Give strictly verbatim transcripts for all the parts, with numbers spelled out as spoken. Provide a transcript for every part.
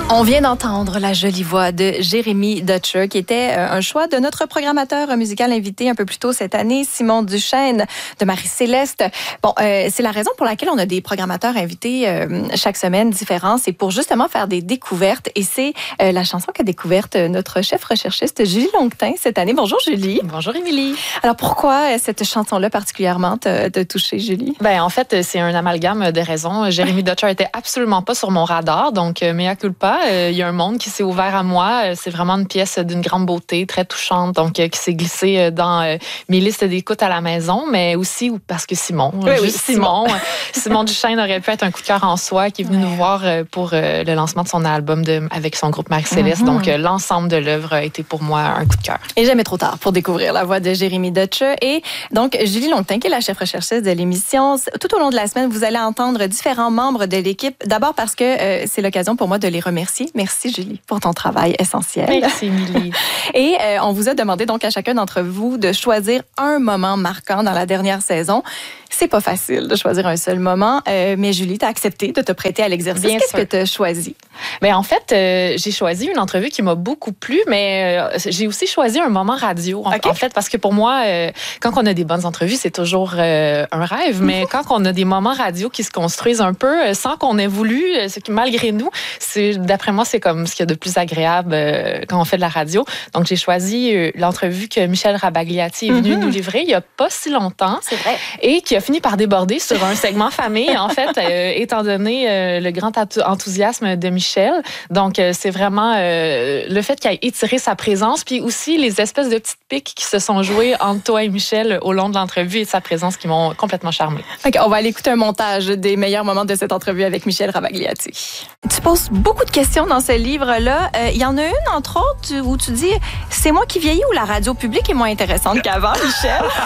On vient d'entendre la jolie voix de Jérémy Dutcher, qui était un choix de notre programmateur musical invité un peu plus tôt cette année, Simon Duchesne de Marie-Céleste. Bon, euh, c'est la raison pour laquelle on a des programmateurs invités euh, chaque semaine différents. C'est pour justement faire des découvertes. Et c'est euh, la chanson qu'a découverte notre chef recherchiste Julie Longtin cette année. Bonjour Julie. Bonjour Émilie. Alors pourquoi cette chanson-là particulièrement t'a, t'a touchée, Julie? Ben en fait, c'est un amalgame de raisons. Jérémy Dutcher était absolument pas sur mon radar, donc euh, mea culpa. Euh, il y a un monde qui s'est ouvert à moi. Euh, c'est vraiment une pièce d'une grande beauté, très touchante, donc euh, qui s'est glissée euh, dans euh, mes listes d'écoute à la maison, mais aussi parce que Simon, oui, juste oui, Simon, Simon, Simon Duchesne aurait pu être un coup de cœur en soi, qui est venu ouais. nous voir euh, pour euh, le lancement de son album de, avec son groupe Marie-Céleste. Mm-hmm. Donc euh, l'ensemble de l'œuvre a été pour moi un coup de cœur. Et jamais trop tard pour découvrir la voix de Jérémy Dutcher. Et donc Julie Longtin, qui est la chef recherchiste de l'émission. Tout au long de la semaine, vous allez entendre différents membres de l'équipe. D'abord parce que euh, c'est l'occasion pour moi de les remercier. Merci Julie pour ton travail essentiel. Merci Émilie. Et euh, on vous a demandé donc à chacun d'entre vous de choisir un moment marquant dans la dernière saison. C'est pas facile de choisir un seul moment, euh, mais Julie, t'as accepté de te prêter à l'exercice. Bien Qu'est-ce sûr. que tu as choisi? Bien, en fait, euh, j'ai choisi une entrevue qui m'a beaucoup plu, mais euh, j'ai aussi choisi un moment radio. En, okay. en fait, parce que pour moi, euh, quand on a des bonnes entrevues, c'est toujours euh, un rêve, mais quand on a des moments radio qui se construisent un peu euh, sans qu'on ait voulu, euh, ce qui malgré nous, c'est, d'après moi, c'est comme ce qu'il y a de plus agréable euh, quand on fait de la radio. Donc, j'ai choisi euh, l'entrevue que Michel Rabagliati est venu mm-hmm. nous livrer il y a pas si longtemps. C'est vrai. Et qui a fini par déborder sur un segment famille, en fait, euh, étant donné euh, le grand enthousiasme de Michel. Donc, euh, c'est vraiment euh, le fait qu'il ait étiré sa présence, puis aussi les espèces de petites piques qui se sont jouées entre toi et Michel au long de l'entrevue et de sa présence qui m'ont complètement charmée. OK, on va aller écouter un montage des meilleurs moments de cette entrevue avec Michel Rabagliati. Tu poses beaucoup de questions dans ce livre-là. Il euh, y en a une, entre autres, où tu dis « C'est moi qui vieillis ou la radio publique est moins intéressante qu'avant, Michel? »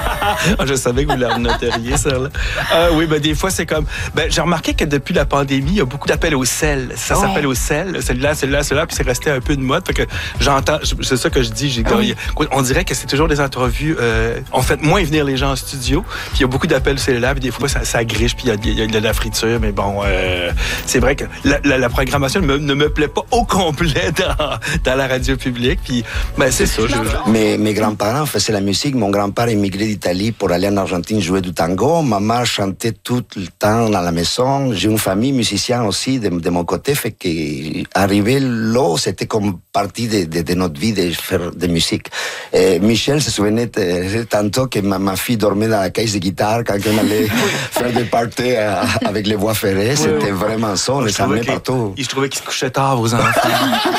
Je savais que vous la noteriez, ça. Là. Euh, oui, ben, des fois, c'est comme... Ben, j'ai remarqué que depuis la pandémie, il y a beaucoup d'appels au sel. Ça ouais. s'appelle au sel. Celui-là, celui-là, celui-là, puis c'est resté un peu de mode. Fait que j'entends... C'est ça que je dis. J'ai, oui. On dirait que c'est toujours des entrevues... Euh, on fait moins venir les gens en studio. Puis il y a beaucoup d'appels cellulaires. Puis des fois, ça, ça griche. Puis il y, y a de la friture. Mais bon, euh, c'est vrai que la, la, la programmation ne me, ne me plaît pas au complet dans, dans la radio publique. Puis ben, c'est ça. Je... Mes, mes grands-parents faisaient la musique. Mon grand-père émigré d'Italie pour aller en Argentine jouer du tango. Maman chantait tout le temps dans la maison. J'ai une famille musicienne aussi de, de mon côté, fait que arriver là, c'était comme partie de, de, de notre vie de faire de musique. Et Michel se souvenait tantôt que ma, ma fille dormait dans la caisse de guitare quand on allait faire des parties avec les voies ferrées. Oui, c'était oui. vraiment ça, on les amenait partout. Je trouvais qu'ils se couchaient tard, vos enfants.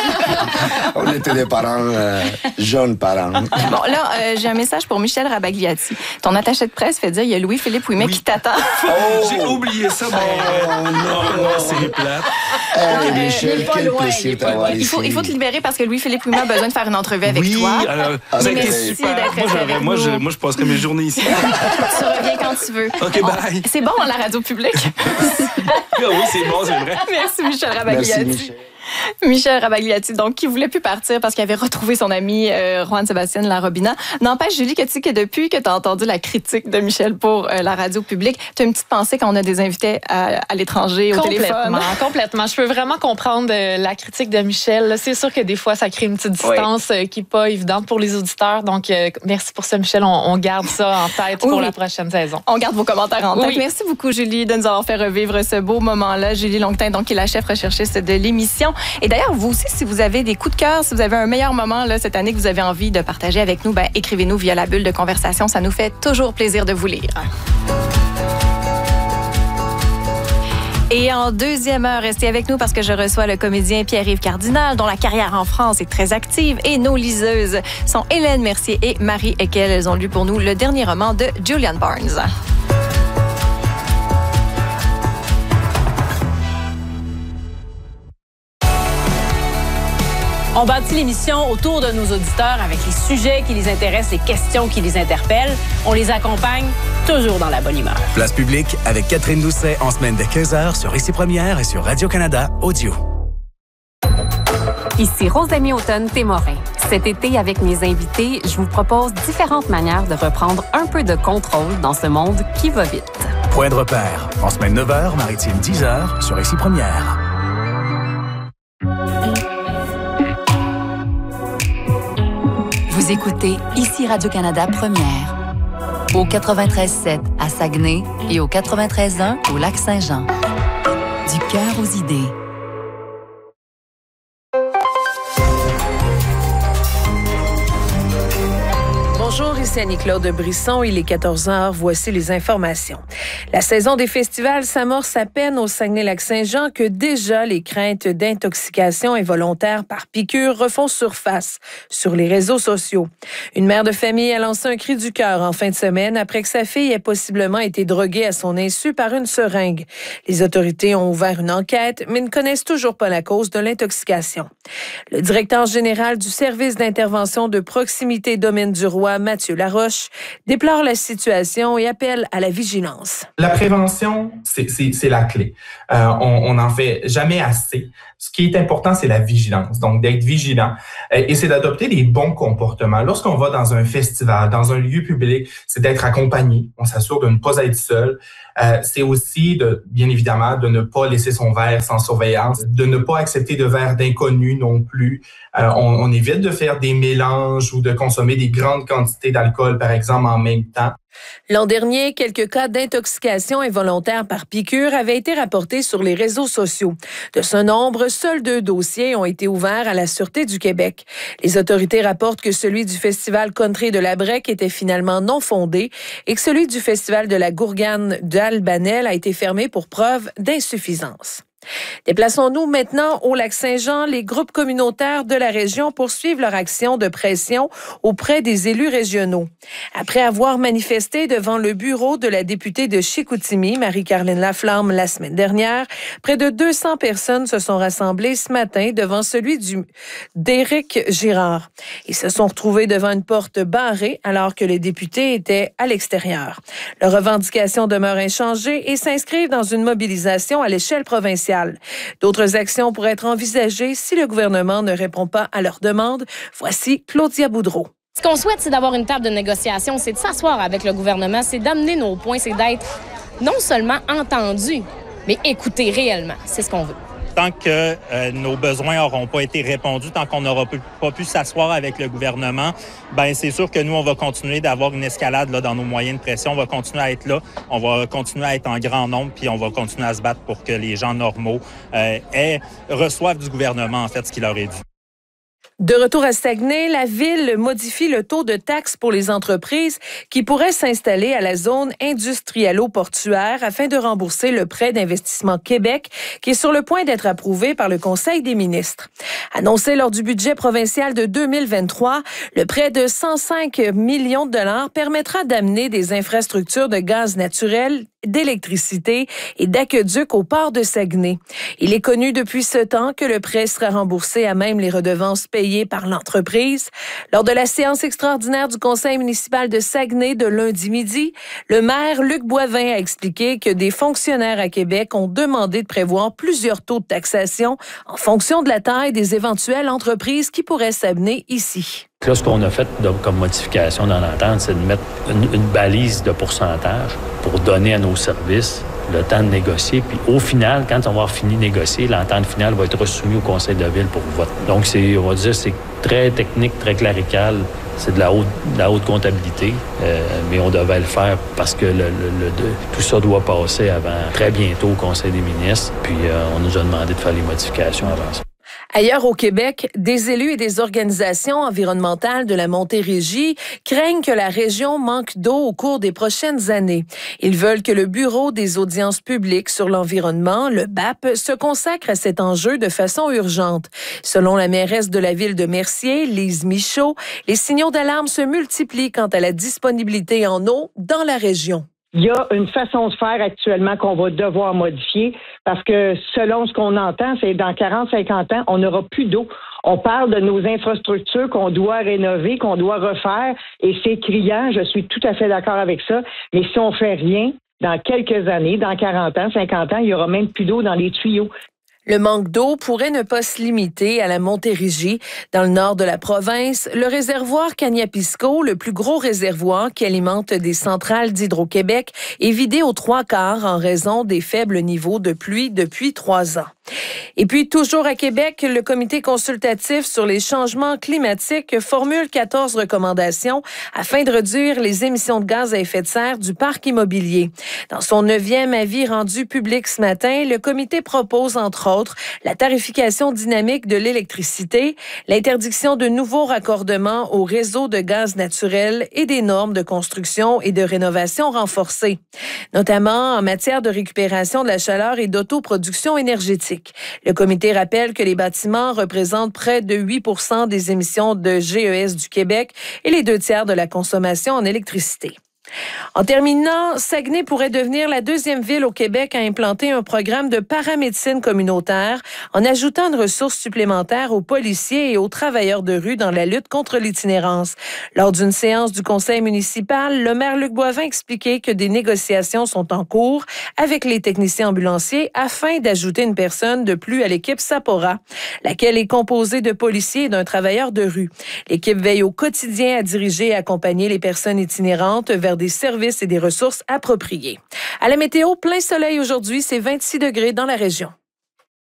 On était des parents, euh, jeunes parents. Bon, là, euh, j'ai un message pour Michel Rabagliati. Ton attaché de presse fait dire il y a Louis-Philippe Ouimet oui. qui t'attend. Oh, j'ai oublié ça, mais oh, non, non, c'est plate. Oh, okay, Michel, quel loin, plaisir d'avoir ici. Il faut, il faut te libérer parce que Louis-Philippe Ouimet a besoin de faire une entrevue avec oui, toi. Oui, alors, ça a été super. Moi, moi, je, moi, je passerai mes journées ici. Tu reviens quand tu veux. OK, bye. C'est bon, la radio publique. Oui, c'est bon, c'est vrai. Merci, Michel Rabagliati. Merci, Michel. Michel Rabagliati, donc, qui voulait plus partir parce qu'il avait retrouvé son ami euh, Juan Sébastien Larobina. N'empêche, Julie, que tu sais que depuis que tu as entendu la critique de Michel pour euh, la radio publique, tu as une petite pensée quand on a des invités à, à l'étranger, au téléphone. Complètement. Je peux vraiment comprendre euh, la critique de Michel. C'est sûr que des fois, ça crée une petite distance oui. euh, qui n'est pas évidente pour les auditeurs. Donc, euh, merci pour ça, Michel. On, on garde ça en tête oui, pour oui. la prochaine saison. On garde vos commentaires en tête. Oui. Merci beaucoup, Julie, de nous avoir fait revivre ce beau moment-là. Julie Longtin, donc, qui est la chef recherchiste de l'émission. Et d'ailleurs, vous aussi, si vous avez des coups de cœur, si vous avez un meilleur moment là, cette année que vous avez envie de partager avec nous, ben, écrivez-nous via la bulle de conversation. Ça nous fait toujours plaisir de vous lire. Et en deuxième heure, restez avec nous parce que je reçois le comédien Pierre-Yves Cardinal, dont la carrière en France est très active. Et nos liseuses sont Hélène Mercier et Marie Eckel. Elles ont lu pour nous le dernier roman de Julian Barnes. On bâtit l'émission autour de nos auditeurs avec les sujets qui les intéressent, les questions qui les interpellent. On les accompagne toujours dans la bonne humeur. Place publique avec Catherine Doucet en semaine de quinze heures sur Ici Première et sur Radio-Canada Audio. Ici Rosamie Automne-Témorin. Cet été, avec mes invités, je vous propose différentes manières de reprendre un peu de contrôle dans ce monde qui va vite. Point de repère. En semaine neuf heures, maritime dix heures sur Ici Première. Vous écoutez ici Radio-Canada Première. Au quatre-vingt-treize sept à Saguenay et au quatre-vingt-treize un au Lac-Saint-Jean. Du cœur aux idées. Bonjour, ici Annie-Claude Brisson. Il est quatorze heures. Voici les informations. La saison des festivals s'amorce à peine au Saguenay-Lac-Saint-Jean que déjà les craintes d'intoxication involontaire par piqûre refont surface sur les réseaux sociaux. Une mère de famille a lancé un cri du cœur en fin de semaine après que sa fille ait possiblement été droguée à son insu par une seringue. Les autorités ont ouvert une enquête, mais ne connaissent toujours pas la cause de l'intoxication. Le directeur général du service d'intervention de proximité Domaine du Roi, Mathieu Laroche, déplore la situation et appelle à la vigilance. La prévention, c'est, c'est, c'est la clé. Euh, on n'en fait jamais assez. Ce qui est important, c'est la vigilance, donc d'être vigilant. Et c'est d'adopter les bons comportements. Lorsqu'on va dans un festival, dans un lieu public, c'est d'être accompagné. On s'assure de ne pas être seul. Euh, c'est aussi, de, bien évidemment, de ne pas laisser son verre sans surveillance, de ne pas accepter de verres d'inconnus non plus. Euh, on, on évite de faire des mélanges ou de consommer des grandes quantités d'alcool, par exemple, en même temps. L'an dernier, quelques cas d'intoxication involontaire par piqûre avaient été rapportés sur les réseaux sociaux. De ce nombre, seuls deux dossiers ont été ouverts à la Sûreté du Québec. Les autorités rapportent que celui du Festival Country de la Brec était finalement non fondé et que celui du Festival de la Gourgane d'Albanel a été fermé pour preuve d'insuffisance. Déplaçons-nous maintenant au Lac-Saint-Jean. Les groupes communautaires de la région poursuivent leur action de pression auprès des élus régionaux. Après avoir manifesté devant le bureau de la députée de Chicoutimi, Marie-Caroline Laflamme, la semaine dernière, près de deux cents personnes se sont rassemblées ce matin devant celui du, d'Éric Girard. Ils se sont retrouvés devant une porte barrée alors que les députés étaient à l'extérieur. Leurs revendications demeurent inchangées et s'inscrivent dans une mobilisation à l'échelle provinciale. D'autres actions pourraient être envisagées si le gouvernement ne répond pas à leurs demandes. Voici Claudia Boudreau. Ce qu'on souhaite, c'est d'avoir une table de négociation, c'est de s'asseoir avec le gouvernement, c'est d'amener nos points, c'est d'être non seulement entendu, mais écouté réellement. C'est ce qu'on veut. Tant que euh, nos besoins n'auront pas été répondus, tant qu'on n'aura pas pu s'asseoir avec le gouvernement, ben c'est sûr que nous, on va continuer d'avoir une escalade là, dans nos moyens de pression. On va continuer à être là, on va continuer à être en grand nombre, puis on va continuer à se battre pour que les gens normaux euh, aient, reçoivent du gouvernement, en fait, ce qu'il leur est dû. De retour à Saguenay, la ville modifie le taux de taxe pour les entreprises qui pourraient s'installer à la zone industriello-portuaire afin de rembourser le prêt d'investissement Québec qui est sur le point d'être approuvé par le Conseil des ministres. Annoncé lors du budget provincial de deux mille vingt-trois, le prêt de cent cinq millions de dollars permettra d'amener des infrastructures de gaz naturel, d'électricité et d'aqueduc au port de Saguenay. Il est connu depuis ce temps que le prêt sera remboursé à même les redevances payées par l'entreprise. Lors de la séance extraordinaire du conseil municipal de Saguenay de lundi midi, le maire Luc Boivin a expliqué que des fonctionnaires à Québec ont demandé de prévoir plusieurs taux de taxation en fonction de la taille des éventuelles entreprises qui pourraient s'amener ici. Là, ce qu'on a fait de, comme modification dans l'entente, c'est de mettre une, une balise de pourcentage pour donner à nos services le temps de négocier. Puis au final, quand on va avoir fini de négocier, l'entente finale va être soumise au conseil de ville pour vote. Donc, c'est, on va dire, c'est très technique, très clérical. C'est de la haute, de la haute comptabilité, euh, mais on devait le faire parce que le, le, le, tout ça doit passer avant très bientôt au conseil des ministres. Puis euh, on nous a demandé de faire les modifications avant ça. Ailleurs au Québec, des élus et des organisations environnementales de la Montérégie craignent que la région manque d'eau au cours des prochaines années. Ils veulent que le Bureau des audiences publiques sur l'environnement, le B A P, se consacre à cet enjeu de façon urgente. Selon la mairesse de la ville de Mercier, Lise Michaud, les signaux d'alarme se multiplient quant à la disponibilité en eau dans la région. Il y a une façon de faire actuellement qu'on va devoir modifier parce que selon ce qu'on entend, c'est dans quarante à cinquante ans, on n'aura plus d'eau. On parle de nos infrastructures qu'on doit rénover, qu'on doit refaire et c'est criant, je suis tout à fait d'accord avec ça. Mais si on fait rien, dans quelques années, dans quarante ans, cinquante ans, il y aura même plus d'eau dans les tuyaux. Le manque d'eau pourrait ne pas se limiter à la Montérégie. Dans le nord de la province, le réservoir Cagnapisco, le plus gros réservoir qui alimente des centrales d'Hydro-Québec, est vidé aux trois quarts en raison des faibles niveaux de pluie depuis trois ans. Et puis, toujours à Québec, le comité consultatif sur les changements climatiques formule quatorze recommandations afin de réduire les émissions de gaz à effet de serre du parc immobilier. Dans son neuvième avis rendu public ce matin, le comité propose, entre autres, la tarification dynamique de l'électricité, l'interdiction de nouveaux raccordements au réseau de gaz naturel et des normes de construction et de rénovation renforcées, notamment en matière de récupération de la chaleur et d'autoproduction énergétique. Le comité rappelle que les bâtiments représentent près de huit pour cent des émissions de G E S du Québec et les deux tiers de la consommation en électricité. En terminant, Saguenay pourrait devenir la deuxième ville au Québec à implanter un programme de paramédecine communautaire en ajoutant une ressource supplémentaire aux policiers et aux travailleurs de rue dans la lutte contre l'itinérance. Lors d'une séance du conseil municipal, le maire Luc Boivin expliquait que des négociations sont en cours avec les techniciens ambulanciers afin d'ajouter une personne de plus à l'équipe Sapora, laquelle est composée de policiers et d'un travailleur de rue. L'équipe veille au quotidien à diriger et accompagner les personnes itinérantes vers des services et des ressources appropriées. À la météo, plein soleil aujourd'hui, c'est vingt-six degrés dans la région.